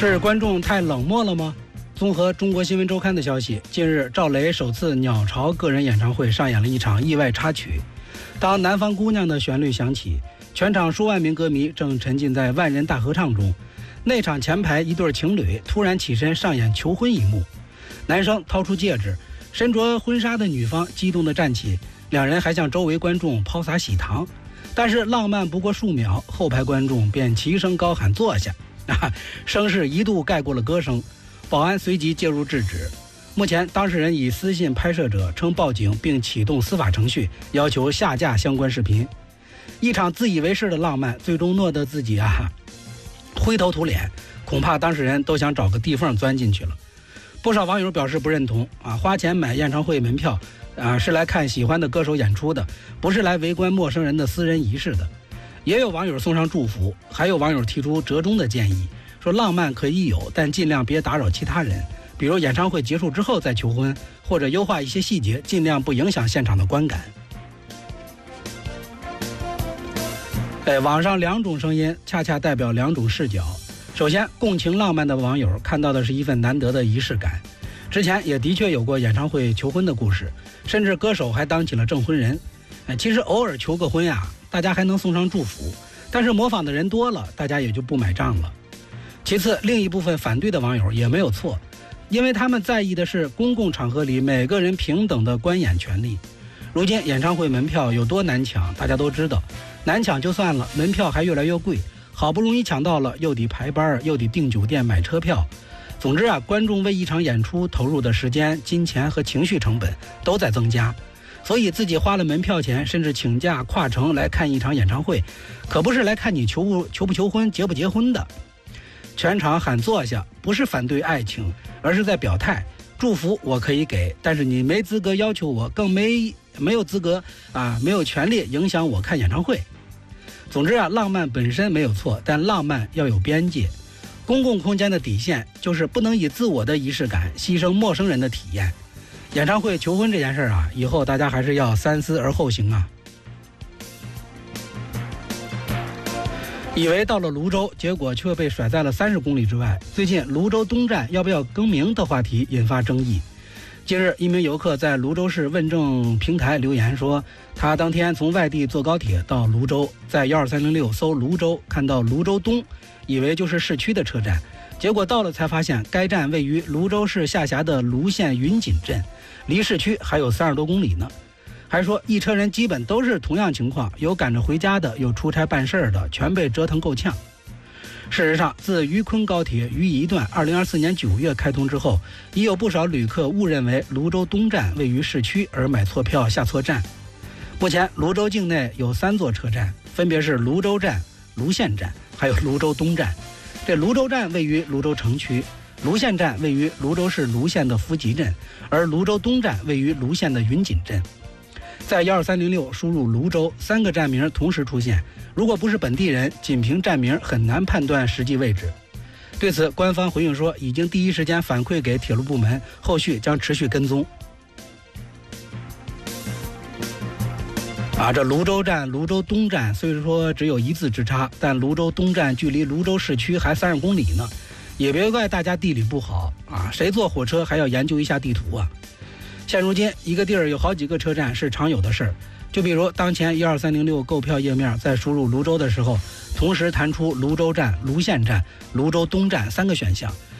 是观众太冷漠了吗？综合中国新闻周刊的消息，近日赵雷首次鸟巢个人演唱会上演了一场意外插曲。当南方姑娘的旋律响起，全场数万名歌迷正沉浸在万人大合唱中。内场前排一对情侣突然起身上演求婚一幕，男生掏出戒指，身着婚纱的女方激动地站起，两人还向周围观众抛洒喜糖。但是浪漫不过数秒，后排观众便齐声高喊坐下，声势一度盖过了歌声，保安随即介入制止。目前当事人已私信拍摄者称报警，并启动司法程序，要求下架相关视频。一场自以为是的浪漫，最终落得自己灰头土脸，恐怕当事人都想找个地缝钻进去了。不少网友表示不认同花钱买演唱会门票是来看喜欢的歌手演出的，不是来围观陌生人的私人仪式的。也有网友送上祝福，还有网友提出折中的建议，说浪漫可以有，但尽量别打扰其他人，比如演唱会结束之后再求婚，或者优化一些细节，尽量不影响现场的观感。网上两种声音恰恰代表两种视角。首先，共情浪漫的网友看到的是一份难得的仪式感。之前也的确有过演唱会求婚的故事，甚至歌手还当起了证婚人。其实偶尔求个婚大家还能送上祝福，但是模仿的人多了，大家也就不买账了。其次，另一部分反对的网友也没有错，因为他们在意的是公共场合里每个人平等的观演权利。如今演唱会门票有多难抢，大家都知道，难抢就算了，门票还越来越贵，好不容易抢到了，又得排班，又得订酒店买车票。总之观众为一场演出投入的时间、金钱和情绪成本都在增加，所以自己花了门票钱，甚至请假跨城来看一场演唱会，可不是来看你求不求婚、结不结婚的。全场喊坐下，不是反对爱情，而是在表态，祝福我可以给，但是你没资格要求我，更没有资格没有权利影响我看演唱会。总之浪漫本身没有错，但浪漫要有边界。公共空间的底线就是不能以自我的仪式感牺牲陌生人的体验。演唱会求婚这件事以后大家还是要三思而后行以为到了泸州，结果却被甩在了30公里之外。最近泸州东站要不要更名的话题引发争议。近日，一名游客在泸州市问政平台留言说，他当天从外地坐高铁到泸州，在12306搜泸州，看到泸州东，以为就是市区的车站，结果到了才发现该站位于泸州市下辖的泸县云锦镇，离市区还有30多公里呢。还说一车人基本都是同样情况，有赶着回家的，有出差办事的，全被折腾够呛。事实上，自渝昆高铁渝乙一段2024年9月开通之后，已有不少旅客误认为泸州东站位于市区而买错票下错站。目前泸州境内有3座车站，分别是泸州站、泸县站还有泸州东站。这泸州站位于泸州城区，泸县站位于泸州市泸县的福集镇，而泸州东站位于泸县的云锦镇。在12306输入泸州，3个站名同时出现，如果不是本地人，仅凭站名很难判断实际位置。对此，官方回应说，已经第一时间反馈给铁路部门，后续将持续跟踪。这泸州站、泸州东站虽说只有1字之差，但泸州东站距离泸州市区还30公里呢，也别怪大家地理不好谁坐火车还要研究一下地图现如今，一个地儿有好几个车站是常有的事儿。就比如当前12306购票页面在输入泸州的时候，同时弹出泸州站、泸县站、泸州东站3个选项，